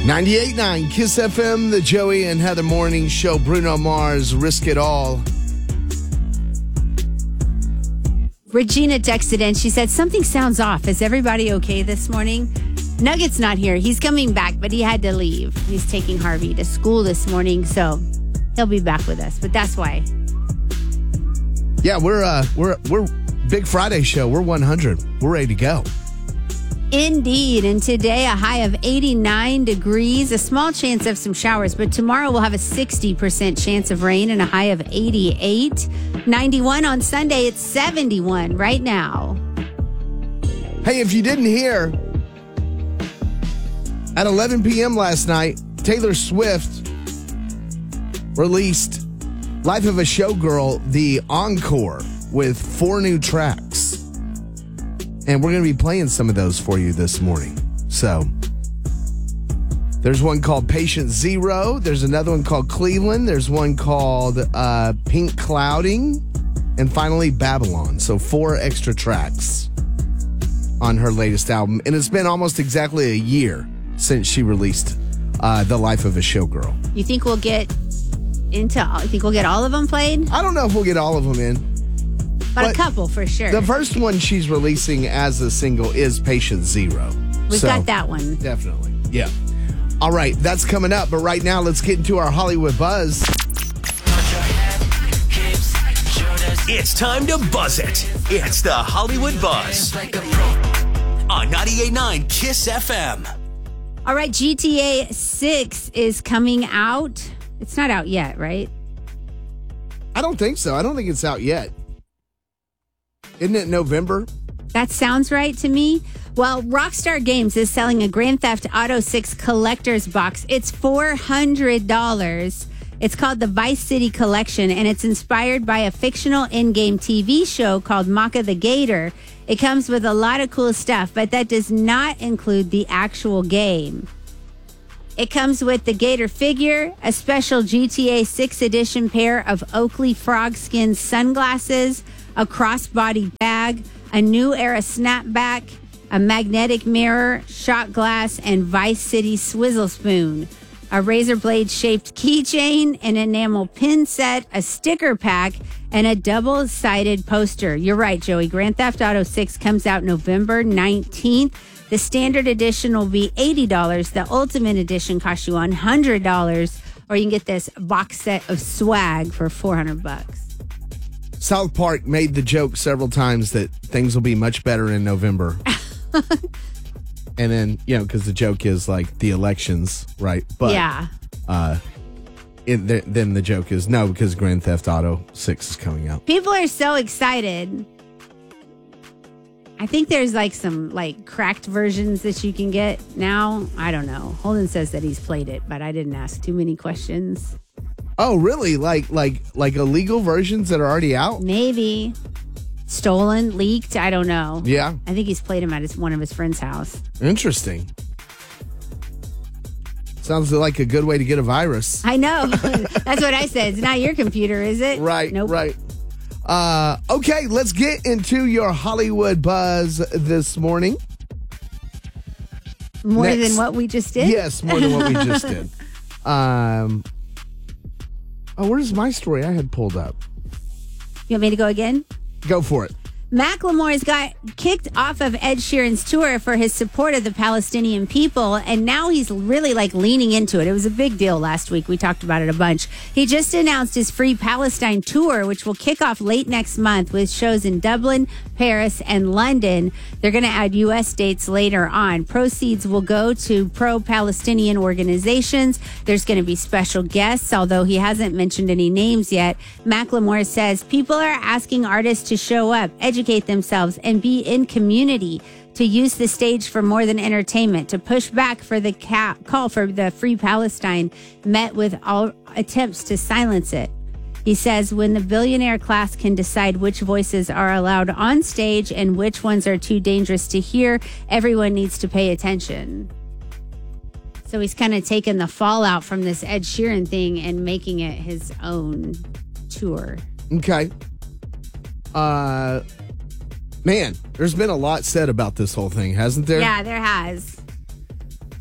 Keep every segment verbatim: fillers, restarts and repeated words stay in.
ninety-eight point nine Kiss F M, the Joey and Heather Morning Show. Bruno Mars, Risk It All. Regina texted in. She said, something sounds off. Is everybody okay this morning? Nugget's not here. He's coming back, but he had to leave. He's taking Harvey to school this morning, so he'll be back with us. But that's why. Yeah, we're uh, we're we're Big Friday show. We're one hundred. We're ready to go. Indeed. And today, a high of eighty-nine degrees, a small chance of some showers. But tomorrow, we'll have a sixty percent chance of rain and a high of eighty-eight. ninety-one on Sunday. It's seventy-one right now. Hey, if you didn't hear, at eleven p.m. last night, Taylor Swift released Life of a Showgirl, the encore, with four new tracks. And we're going to be playing some of those for you this morning. So, there's one called Patient Zero. There's another one called Cleveland. There's one called uh, Pink Clouding. And finally, Babylon. So, four extra tracks on her latest album. And it's been almost exactly a year since she released uh, The Life of a Showgirl. You think we'll get into, you think we'll get all of them played? I don't know if we'll get all of them in. But, but a couple for sure. The first one she's releasing as a single is Patient Zero. We've so, got that one. Definitely. Yeah. All right. That's coming up. But right now, let's get into our Hollywood Buzz. It's time to buzz it. It's the Hollywood Buzz on ninety-eight point nine Kiss F M. All right. G T A six is coming out. It's not out yet, right? I don't think so. I don't think it's out yet. Isn't it November? That sounds right to me. Well, Rockstar Games is selling a Grand Theft Auto six collector's box. It's four hundred dollars. It's called the Vice City Collection, and it's inspired by a fictional in-game T V show called Maka the Gator. It comes with a lot of cool stuff, but that does not include the actual game. It comes with the Gator figure, a special G T A six edition pair of Oakley Frogskin sunglasses, a crossbody bag, a new era snapback, a magnetic mirror, shot glass, and Vice City swizzle spoon, a razor blade shaped keychain, an enamel pin set, a sticker pack, and a double-sided poster. You're right, Joey. Grand Theft Auto six comes out November nineteenth. The standard edition will be eighty dollars. The ultimate edition costs you one hundred dollars. Or you can get this box set of swag for four hundred bucks. South Park made the joke several times that things will be much better in November. And then, you know, because the joke is like the elections, right? But, yeah. Uh, it, th- then the joke is no, because Grand Theft Auto six is coming out. People are so excited. I think there's like some like cracked versions that you can get now. I don't know. Holden says that he's played it, but I didn't ask too many questions. Oh, really? Like like like illegal versions that are already out? Maybe. Stolen, leaked, I don't know. Yeah. I think he's played him at his, one of his friend's house. Interesting. Sounds like a good way to get a virus. I know. That's what I said. It's not your computer, is it? Right, nope. right. Uh, okay, let's get into your Hollywood Buzz this morning. More Next. than what we just did? Yes, more than what we just did. Um. Oh, where's my story I had pulled up? You want me to go again? Go for it. Macklemore's got kicked off of Ed Sheeran's tour for his support of the Palestinian people, and now he's really like leaning into it. It was a big deal last week. We talked about it a bunch. He just announced his Free Palestine tour, which will kick off late next month with shows in Dublin, Paris, and London. They're going to add U S dates later on. Proceeds will go to pro-Palestinian organizations. There's going to be special guests, although he hasn't mentioned any names yet. Macklemore says people are asking artists to show up, educate themselves, and be in community, to use the stage for more than entertainment, to push back for the ca- call for the Free Palestine, met with all attempts to silence it. He says when the billionaire class can decide which voices are allowed on stage and which ones are too dangerous to hear, everyone needs to pay attention. So he's kind of taken the fallout from this Ed Sheeran thing and making it his own tour. Okay. Uh... Man, there's been a lot said about this whole thing, hasn't there? Yeah, there has.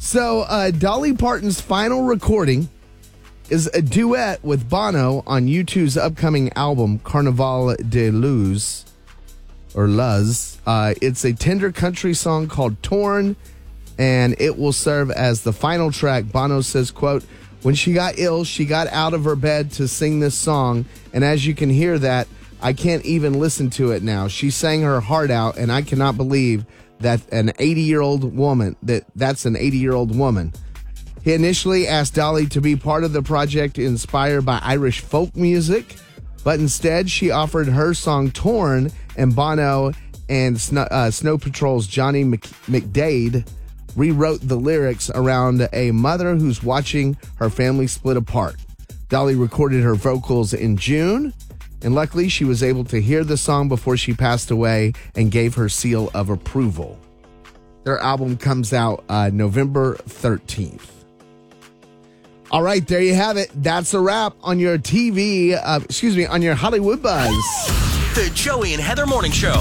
So uh, Dolly Parton's final recording is a duet with Bono on U two's upcoming album, Carnaval de Luz, or Luz. Uh, it's a tender country song called Torn, and it will serve as the final track. Bono says, quote, "When she got ill, she got out of her bed to sing this song, and as you can hear that, I can't even listen to it now. She sang her heart out, and I cannot believe that an eighty-year-old woman, that that's an eighty-year-old woman." He initially asked Dolly to be part of the project inspired by Irish folk music, but instead she offered her song Torn, and Bono and Snow, uh, Snow Patrol's Johnny Mc, McDade rewrote the lyrics around a mother who's watching her family split apart. Dolly recorded her vocals in June, and luckily she was able to hear the song before she passed away and gave her seal of approval. Their album comes out uh, November thirteenth. All right, there you have it. That's a wrap on your T V, uh, excuse me, on your Hollywood Buzz. The Joey and Heather Morning Show.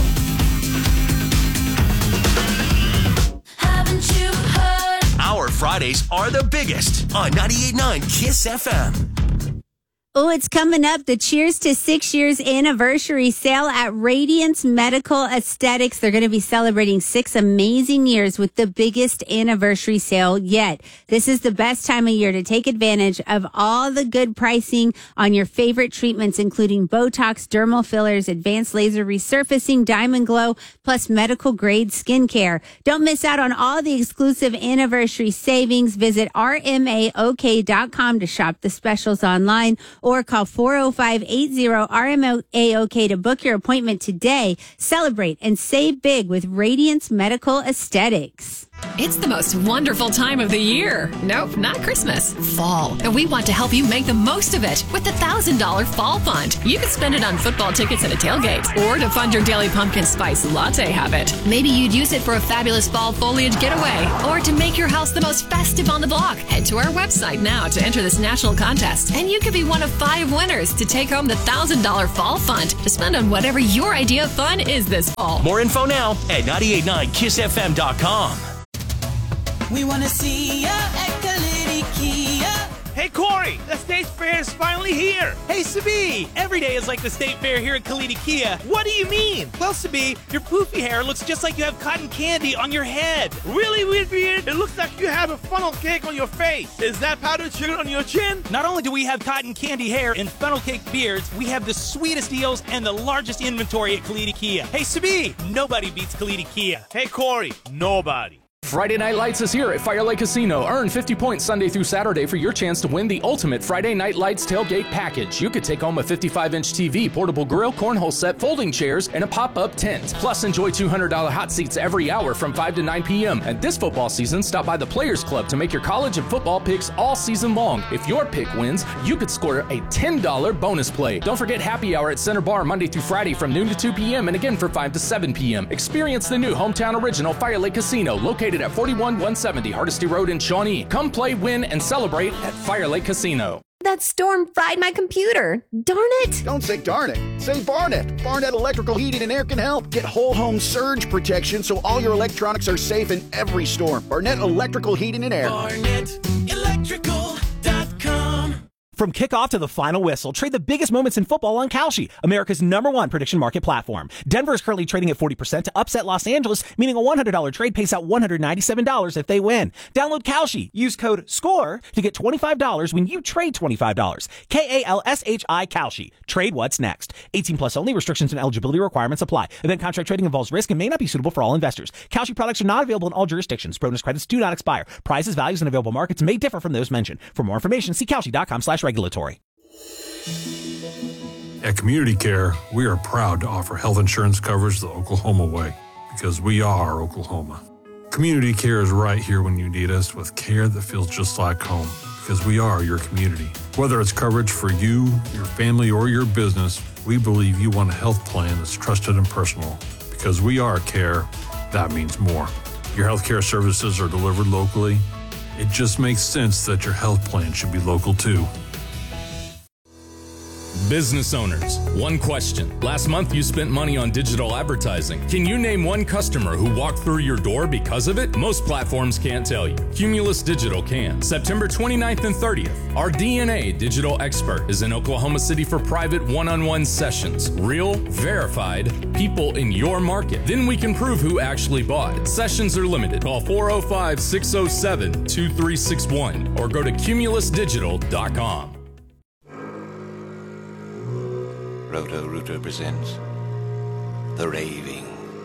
Haven't you heard? Our Fridays are the biggest on ninety-eight point nine Kiss F M. Oh, it's coming up. The Cheers to Six Years anniversary sale at Radiance Medical Aesthetics. They're going to be celebrating six amazing years with the biggest anniversary sale yet. This is the best time of year to take advantage of all the good pricing on your favorite treatments, including Botox, dermal fillers, advanced laser resurfacing, Diamond Glow, plus medical grade skincare. Don't miss out on all the exclusive anniversary savings. Visit R M A O K dot com to shop the specials online, or call four oh five, eight oh, R M A O K to book your appointment today. Celebrate and save big with Radiance Medical Aesthetics. It's the most wonderful time of the year. Nope, not Christmas. Fall. And we want to help you make the most of it with the one thousand dollars Fall Fund. You can spend it on football tickets and a tailgate, or to fund your daily pumpkin spice latte habit. Maybe you'd use it for a fabulous fall foliage getaway, or to make your house the most festive on the block. Head to our website now to enter this national contest, and you could be one of five winners to take home the one thousand dollars Fall Fund to spend on whatever your idea of fun is this fall. More info now at ninety-eight point nine kiss f m dot com. We want to see ya at Kalidi Kia. Hey, Corey, the State Fair is finally here. Hey, Sabi, every day is like the State Fair here at Kalidi Kia. What do you mean? Well, Sabi, your poofy hair looks just like you have cotton candy on your head. Really, Weird Beard? It looks like you have a funnel cake on your face. Is that powdered sugar on your chin? Not only do we have cotton candy hair and funnel cake beards, we have the sweetest deals and the largest inventory at Kalidi Kia. Hey, Sabi, nobody beats Kalidi Kia. Hey, Corey, nobody. Friday Night Lights is here at Firelake Casino. Earn fifty points Sunday through Saturday for your chance to win the ultimate Friday Night Lights tailgate package. You could take home a fifty-five inch T V, portable grill, cornhole set, folding chairs, and a pop-up tent. Plus, enjoy two hundred dollars hot seats every hour from five to nine p.m. And this football season, stop by the Players Club to make your college and football picks all season long. If your pick wins, you could score a ten dollars bonus play. Don't forget happy hour at Center Bar Monday through Friday from noon to two p.m. and again from five to seven p.m. Experience the new hometown original Firelake Casino, located at forty-one one seventy Hardesty Road in Shawnee. Come play, win, and celebrate at Firelake Casino. That storm fried my computer. Darn it. Don't say darn it. Say Barnett. Barnett Electrical Heating and Air can help. Get whole home surge protection so all your electronics are safe in every storm. Barnett Electrical Heating and Air. Barnett Electrical dot com. From kickoff to the final whistle, trade the biggest moments in football on Kalshi, America's number one prediction market platform. Denver is currently trading at forty percent to upset Los Angeles, meaning a one hundred dollars trade pays out one hundred ninety-seven dollars if they win. Download Kalshi. Use code SCORE to get twenty-five dollars when you trade twenty-five dollars. K A L S H I Kalshi. Trade what's next. eighteen plus only. Restrictions and eligibility requirements apply. Event contract trading involves risk and may not be suitable for all investors. Kalshi products are not available in all jurisdictions. Bonus credits do not expire. Prices, values, and available markets may differ from those mentioned. For more information, see Kalshi dot com slash regulatory. At Community Care, we are proud to offer health insurance coverage the Oklahoma way, because we are Oklahoma. Community Care is right here when you need us, with care that feels just like home, because we are your community. Whether it's coverage for you, your family, or your business, we believe you want a health plan that's trusted and personal. Because we are care, that means more. Your health care services are delivered locally. It just makes sense that your health plan should be local too. Business owners, one question. Last month you spent money on digital advertising. Can you name one customer who walked through your door because of it? Most platforms can't tell you. Cumulus Digital can. September twenty-ninth and thirtieth, our D N A digital expert is in Oklahoma City for private one-on-one sessions. Real, verified, people in your market. Then we can prove who actually bought. Sessions are limited. Call four oh five, six oh seven, two three six one or go to cumulus digital dot com. Roto-Rooter presents The Raving.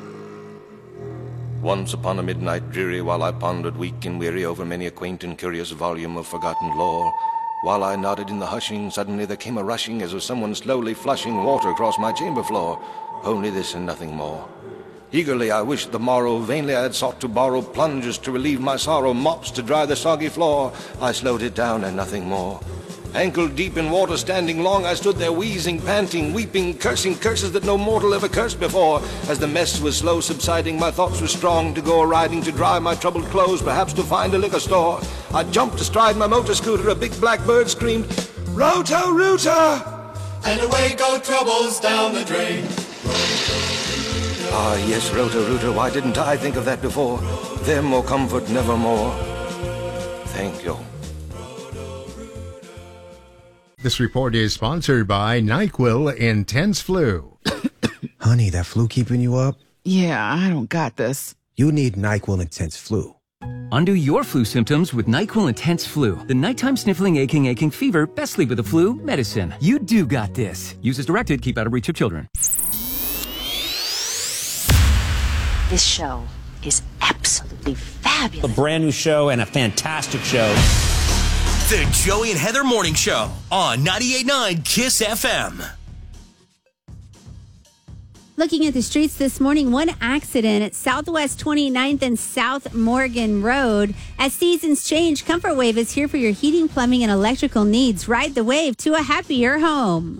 Once upon a midnight dreary, while I pondered weak and weary over many a quaint and curious volume of forgotten lore, while I nodded in the hushing, suddenly there came a rushing as of someone slowly flushing water across my chamber floor. Only this and nothing more. Eagerly I wished the morrow, vainly I had sought to borrow plungers to relieve my sorrow, mops to dry the soggy floor. I slowed it down and nothing more. Ankle deep in water, standing long, I stood there wheezing, panting, weeping, cursing curses that no mortal ever cursed before. As the mess was slow subsiding, my thoughts were strong to go a-riding, to dry my troubled clothes, perhaps to find a liquor store. I jumped astride my motor scooter, a big black bird screamed, Roto-Rooter! And away go troubles down the drain. Ah, yes, Roto-Rooter, why didn't I think of that before? Them or comfort nevermore. Thank you. This report is sponsored by NyQuil Intense Flu. Honey, that flu keeping you up? Yeah, I don't got this. You need NyQuil Intense Flu. Undo your flu symptoms with NyQuil Intense Flu. The nighttime sniffling, aching, aching fever, best sleep with the flu medicine. You do got this. Use as directed. Keep out of reach of children. This show is absolutely fabulous. A brand new show and a fantastic show. The Joey and Heather Morning Show on ninety-eight point nine KISS F M. Looking at the streets this morning, one accident at Southwest twenty-ninth and South Morgan Road. As seasons change, Comfort Wave is here for your heating, plumbing, and electrical needs. Ride the wave to a happier home.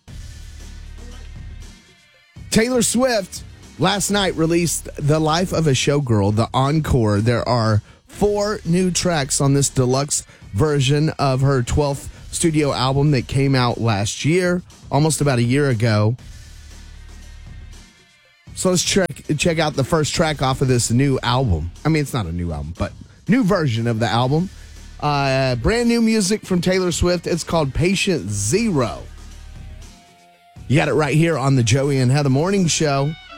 Taylor Swift last night released The Life of a Showgirl, the encore. There are four new tracks on this deluxe version of her twelfth studio album that came out last year, almost about a year ago. So let's check check out the first track off of this new album. I mean, it's not a new album, but new version of the album. Uh, brand new music from Taylor Swift. It's called Patient Zero. You got it right here on the Joey and Heather Morning Show.